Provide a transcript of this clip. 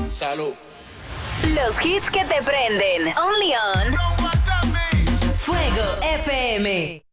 Salud. Los hits que te prenden. Only on Fuego FM.